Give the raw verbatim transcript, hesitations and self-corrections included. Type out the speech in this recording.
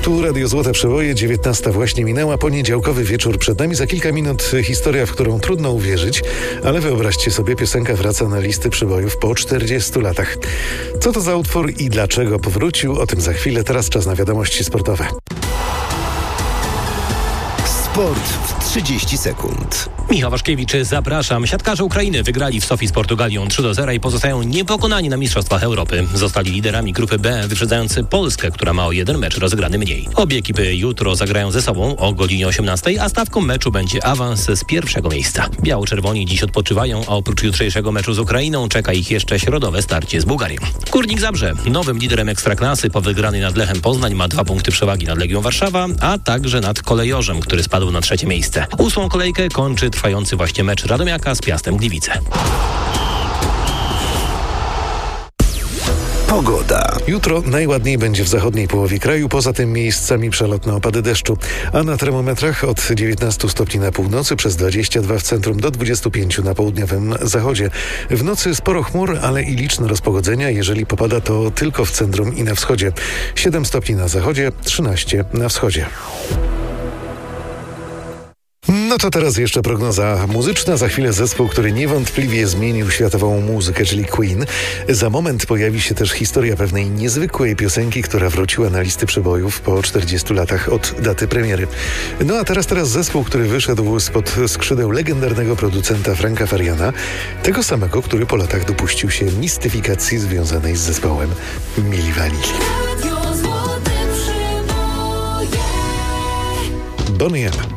Tu Radio Złote Przeboje, dziewiętnasta właśnie minęła, poniedziałkowy wieczór przed nami. Za kilka minut historia, w którą trudno uwierzyć, ale wyobraźcie sobie, piosenka wraca na listy przebojów po czterdziestu latach. Co to za utwór i dlaczego powrócił? O tym za chwilę. Teraz czas na wiadomości sportowe. Sport w trzydzieści sekund. Michał Waszkiewicz, zapraszam. Siatkarze Ukrainy wygrali w Sofii z Portugalią trzy do zera i pozostają niepokonani na Mistrzostwach Europy. Zostali liderami grupy B, wyprzedzający Polskę, która ma o jeden mecz rozegrany mniej. Obie ekipy jutro zagrają ze sobą o godzinie osiemnastej, a stawką meczu będzie awans z pierwszego miejsca. Biało-czerwoni dziś odpoczywają, a oprócz jutrzejszego meczu z Ukrainą czeka ich jeszcze środowe starcie z Bułgarią. Górnik Zabrze, nowym liderem Ekstraklasy po wygranej nad Lechem Poznań, ma dwa punkty przewagi nad Legią Warszawa, a także nad Kolejorzem, który spadł na trzecie miejsce. Ósmą kolejkę kończy trwający właśnie mecz Radomiaka z Piastem Gliwice. Pogoda. Jutro najładniej będzie w zachodniej połowie kraju, poza tym miejscami przelotne opady deszczu, a na termometrach od dziewiętnastu stopni na północy, przez dwadzieścia dwa w centrum do dwudziestu pięciu na południowym zachodzie. W nocy sporo chmur, ale i liczne rozpogodzenia. Jeżeli popada, to tylko w centrum i na wschodzie. siedem stopni na zachodzie, trzynaście na wschodzie. No to teraz jeszcze prognoza muzyczna. Za chwilę zespół, który niewątpliwie zmienił światową muzykę, czyli Queen. Za moment pojawi się też historia pewnej niezwykłej piosenki, która wróciła na listy przebojów po czterdziestu latach od daty premiery. No a teraz teraz zespół, który wyszedł spod skrzydeł legendarnego producenta Franka Fariana, tego samego, który po latach dopuścił się mistyfikacji związanej z zespołem Milli Vanilli. Bonnie M.